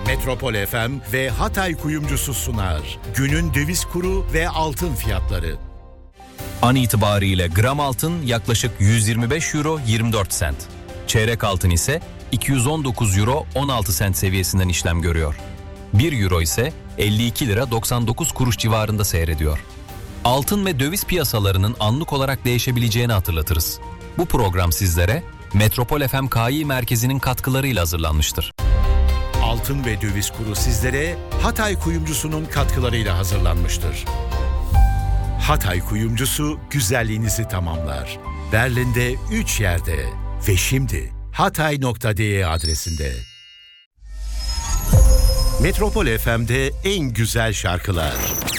Metropol FM ve Hatay Kuyumcusu sunar. Günün döviz kuru ve altın fiyatları. An itibariyle gram altın yaklaşık 125 euro 24 sent. Çeyrek altın ise 219 euro 16 sent seviyesinden işlem görüyor. 1 euro ise 52 lira 99 kuruş civarında seyrediyor. Altın ve döviz piyasalarının anlık olarak değişebileceğini hatırlatırız. Bu program sizlere Metropol FM Kİ merkezinin katkılarıyla hazırlanmıştır. Altın ve döviz kuru sizlere Hatay Kuyumcusu'nun katkılarıyla hazırlanmıştır. Hatay Kuyumcusu güzelliğinizi tamamlar. Berlin'de 3 yerde ve şimdi hatay.de adresinde. Metropol FM'de en güzel şarkılar.